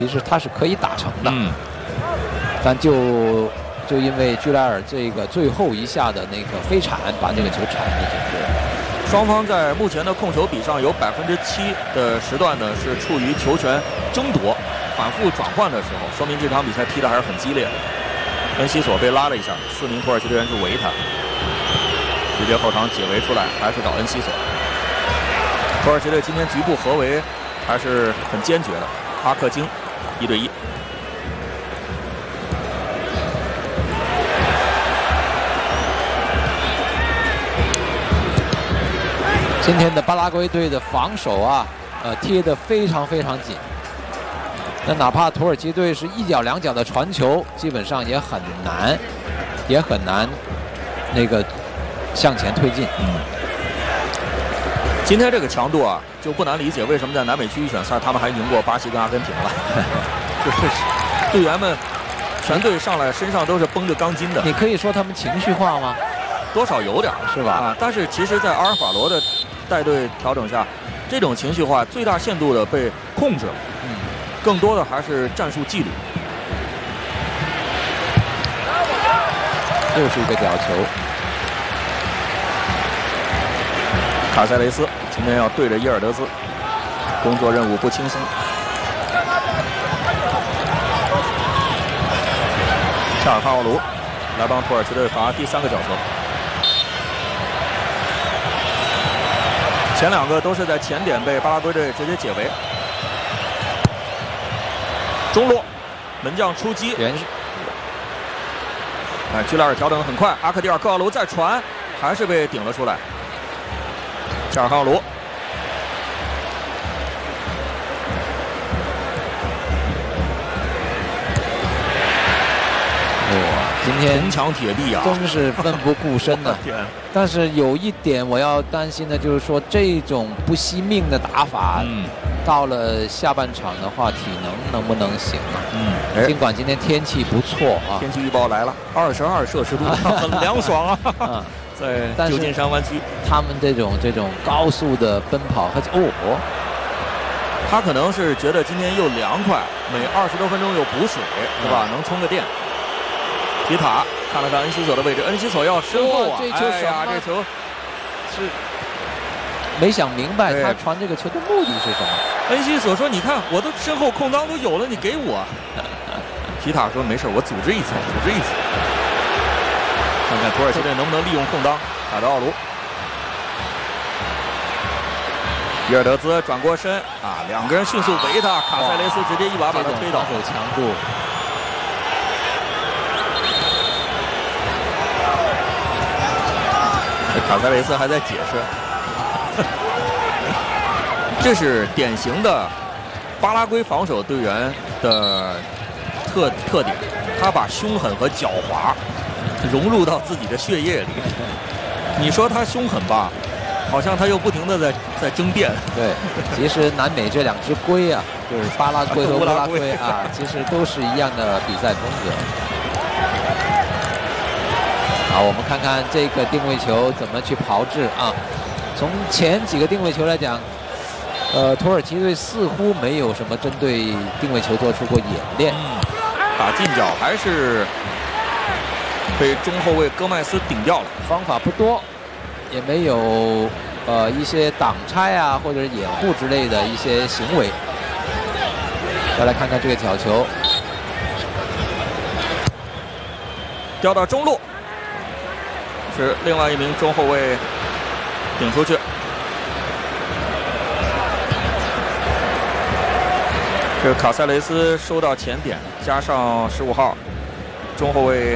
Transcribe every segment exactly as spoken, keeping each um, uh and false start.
其实他是可以打成的， 嗯， 但就就因为居莱尔这个最后一下的那个飞铲，把这个球铲的挺多。 双方在目前的控球比上有百分之七的时段呢是处于球权争夺、反复转换的时候，说明这场比赛踢得还是很激烈的。恩西索被拉了一下，四名土耳其队员去围他，直接后场解围出来，还是找恩西索。土耳其队今天局部合围还是很坚决的，阿克京一对一。 今天的巴拉圭队的防守啊，呃，贴得非常非常紧。那哪怕土耳其队是一脚两脚的传球，基本上也很难，也很难那个向前推进。 嗯。今天这个强度啊，就不难理解为什么在南美区预选赛他们还赢过巴西跟阿根廷了。就是队员们全队上来身上都是绷着钢筋的。 你可以说他们情绪化吗？ 多少有点是吧？ 啊，但是其实，在阿尔法罗的带队调整下，这种情绪化最大限度的被控制了。嗯，更多的还是战术纪律。 又是一个角球。 卡塞雷斯今天要对着伊尔德兹，工作任务不轻松。恰尔哈奥卢来帮土耳其队罚第三个角球。前两个都是在前点被巴拉圭队直接解围。中路门将出击，哎，居莱尔调整得很快，阿克迪尔科奥卢再传，还是被顶了出来。恰尔哈奥卢， 今天铜墙铁壁啊， 真是奋不顾身呐、啊。但是有一点我要担心的就是说，这种不惜命的打法，嗯，到了下半场的话，体能能不能行啊？嗯，尽管今天天气不错啊， 天气预报来了，二十二摄氏度，很凉爽啊。啊在旧金山湾区， 他们这种这种高速的奔跑和哦， 他可能是觉得今天又凉快，每二十多分钟又补水，是吧？能充个电。皮塔看了看恩西索的位置，恩西索要身后啊！ 这球哎呀，这球是没想明白他传这个球的目的是什么。 恩西索说：“你看，我的身后空当都有了，你给我。”皮塔说：“没事，我组织一次，组织一次。”看看土耳其队能不能利用空当。卡德奥卢，伊尔德兹转过身啊，两个人迅速围他，卡塞雷斯直接一把把他推倒。 有强度。 卡塞雷斯还在解释，这是典型的巴拉圭防守队员的特特点，他把凶狠和狡猾融入到自己的血液里。你说他凶狠吧，好像他又不停的在在争辩。 对，其实南美这两只龟啊，就是巴拉圭和乌拉圭啊，其实都是一样的比赛风格。好，我们看看这个定位球怎么去炮制啊。从前几个定位球来讲，呃，土耳其队似乎没有什么针对定位球做出过演练。 嗯，打近角还是被中后卫戈麦斯顶掉了， 方法不多，也没有呃一些挡拆啊或者是掩护之类的一些行为。再来看看这个角球， 掉到中路。是另外一名中后卫顶出去，这个卡塞雷斯收到前点，加上十五号中后卫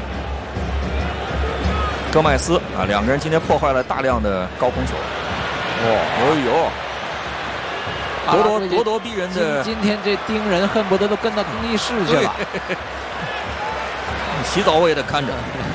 戈麦斯啊，两个人今天破坏了大量的高空球。哦，哎呦，咄咄咄咄逼人的！ 今天这盯人恨不得都跟到更衣室去了， 洗澡我也得看着。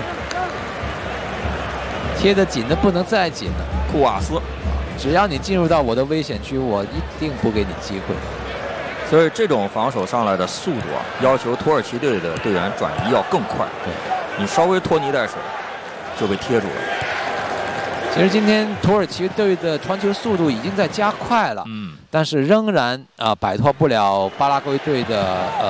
贴得紧的不能再紧了， 库瓦斯， 只要你进入到我的危险区，我一定不给你机会。 所以这种防守上来的速度啊，要求土耳其队的队员转移要更快。 对， 你稍微拖泥带水，就被贴住了。 其实今天土耳其队的传球速度已经在加快了， 嗯， 但是仍然啊、呃、摆脱不了巴拉圭队的呃。